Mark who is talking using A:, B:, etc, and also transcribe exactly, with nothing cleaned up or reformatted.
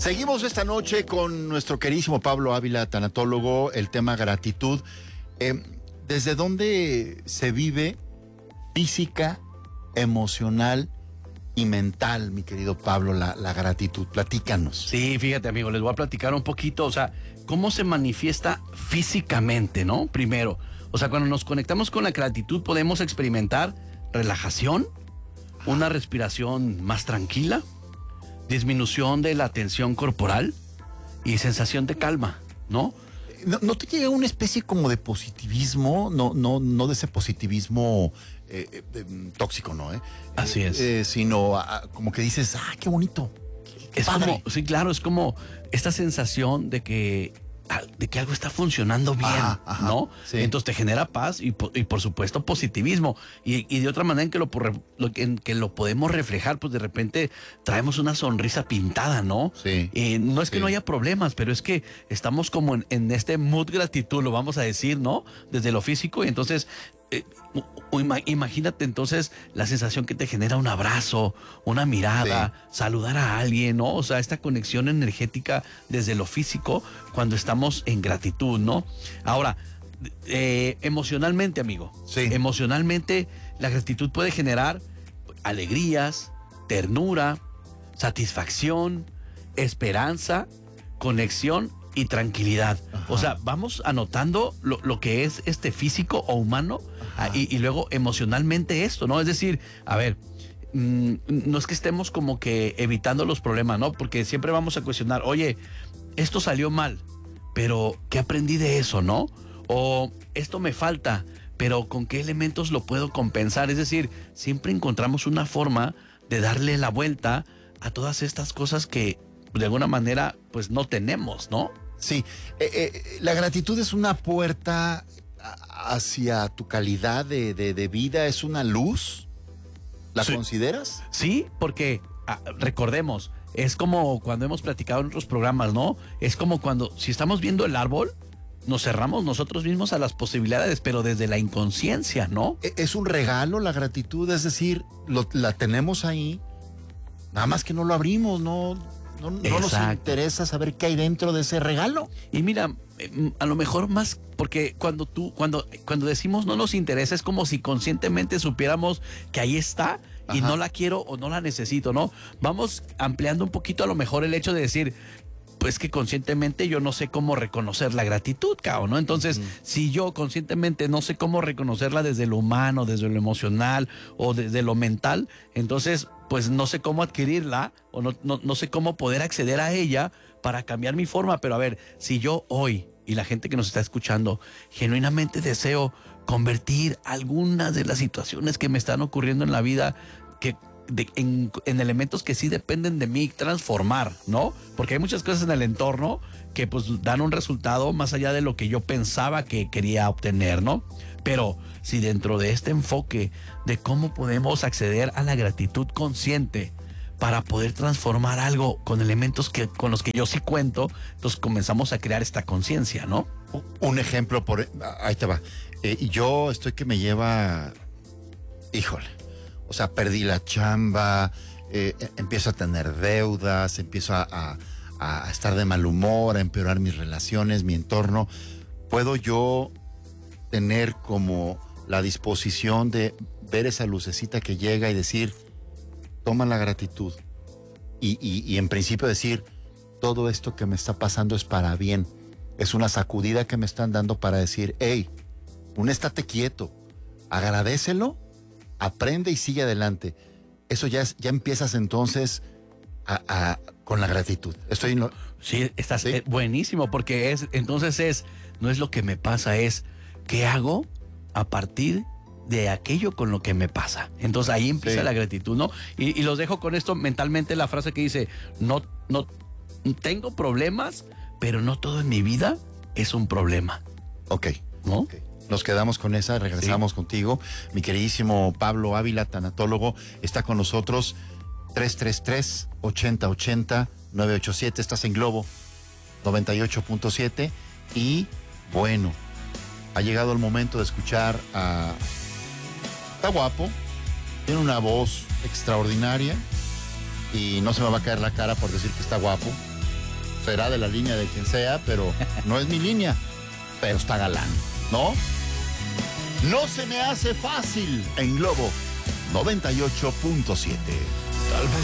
A: Seguimos esta noche con nuestro queridísimo Pablo Ávila, tanatólogo, el tema gratitud. Eh, ¿Desde dónde se vive física, emocional y mental, mi querido Pablo, la, la gratitud? Platícanos.
B: Sí, fíjate, amigo, les voy a platicar un poquito, o sea, cómo se manifiesta físicamente, ¿no? Primero, o sea, cuando nos conectamos con la gratitud podemos experimentar relajación, una respiración más tranquila, disminución de la tensión corporal y sensación de calma, ¿no?
A: ¿No, no te llega una especie como de positivismo? No, no, no de ese positivismo eh, eh, tóxico, ¿no? Eh?
B: Así es.
A: Eh, sino a, como que dices, ah, qué bonito. Qué, qué
B: Es
A: padre.
B: como, sí, claro, es como esta sensación de que de que algo está funcionando bien,
A: ajá, ajá,
B: ¿no?
A: Sí.
B: Entonces te genera paz y, y por supuesto positivismo. Y, y de otra manera en que lo, lo, en que lo podemos reflejar, pues de repente traemos una sonrisa pintada, ¿no?
A: Sí.
B: Eh, no es que
A: sí.
B: no haya problemas, pero es que estamos como en, en este mood gratitud, lo vamos a decir, ¿no? Desde lo físico y entonces... Eh, imagínate entonces la sensación que te genera un abrazo, una mirada, sí. saludar a alguien, ¿no? O sea, esta conexión energética desde lo físico cuando estamos en gratitud, ¿no? Ahora, eh, emocionalmente, amigo,
A: sí.
B: emocionalmente la gratitud puede generar alegrías, ternura, satisfacción, esperanza, conexión y tranquilidad. Ajá. O sea, vamos anotando lo, lo que es este físico o humano y, y luego emocionalmente esto, ¿no? Es decir, a ver, mmm, no es que estemos como que evitando los problemas, ¿no? Porque siempre vamos a cuestionar, oye, esto salió mal, pero ¿qué aprendí de eso, no? O esto me falta, pero ¿con qué elementos lo puedo compensar? Es decir, siempre encontramos una forma de darle la vuelta a todas estas cosas que de alguna manera pues no tenemos, ¿no?
A: Sí, eh, eh, la gratitud es una puerta hacia tu calidad de, de, de vida, es una luz. ¿La
B: sí.
A: consideras?
B: Sí, porque ah, recordemos, es como cuando hemos platicado en otros programas, ¿no? Es como cuando, si estamos viendo el árbol, nos cerramos nosotros mismos a las posibilidades, pero desde la inconsciencia, ¿no?
A: Es un regalo la gratitud, es decir, lo, la tenemos ahí, nada más que no lo abrimos, no... No, no nos interesa saber qué hay dentro de ese regalo.
B: Y mira, a lo mejor más, porque cuando tú, cuando, cuando decimos no nos interesa, es como si conscientemente supiéramos que ahí está y Ajá. no la quiero o no la necesito, ¿no? Vamos ampliando un poquito a lo mejor el hecho de decir, pues que conscientemente yo no sé cómo reconocer la gratitud, cao, ¿no? Entonces, uh-huh. si yo conscientemente no sé cómo reconocerla desde lo humano, desde lo emocional o desde lo mental, entonces, pues no sé cómo adquirirla o no, no, no sé cómo poder acceder a ella para cambiar mi forma. Pero a ver, si yo hoy y la gente que nos está escuchando genuinamente deseo convertir algunas de las situaciones que me están ocurriendo en la vida que De, en, en elementos que sí dependen de mí transformar, ¿no? Porque hay muchas cosas en el entorno que pues dan un resultado más allá de lo que yo pensaba que quería obtener, ¿no? Pero si dentro de este enfoque de cómo podemos acceder a la gratitud consciente para poder transformar algo con elementos que, con los que yo sí cuento, entonces comenzamos a crear esta conciencia, ¿no?
A: Un ejemplo, por ahí te va. Eh, yo estoy que me lleva, híjole, o sea, perdí la chamba, eh, empiezo a tener deudas, empiezo a, a, a estar de mal humor, a empeorar mis relaciones, mi entorno. ¿Puedo yo tener como la disposición de ver esa lucecita que llega y decir, toma la gratitud? Y, y, y en principio decir, todo esto que me está pasando es para bien. Es una sacudida que me están dando para decir, hey, un estate quieto, agradécelo, aprende y sigue adelante. Eso ya es, ya empiezas entonces a, a, con la gratitud. Estoy en lo...
B: Sí, estás
A: ¿Sí?
B: Eh, buenísimo, porque es, entonces es, no es lo que me pasa, es qué hago a partir de aquello con lo que me pasa. Entonces ahí empieza sí. la gratitud, ¿no? Y, y los dejo con esto mentalmente, la frase que dice, no, no, tengo problemas, pero no todo en mi vida es un problema.
A: Ok.
B: ¿No?
A: Okay. Nos quedamos con esa, regresamos sí. contigo. Mi queridísimo Pablo Ávila, tanatólogo, está con nosotros. Tres tres tres, ocho cero ocho cero, nueve ocho siete. Estás en Globo noventa y ocho punto siete. Y bueno, ha llegado el momento de escuchar a... Está guapo, tiene una voz extraordinaria y no se me va a caer la cara por decir que está guapo. será de la línea de quien sea, pero no es mi línea, pero está galán, ¿no? No se me hace fácil en Globo noventa y ocho punto siete. Tal vez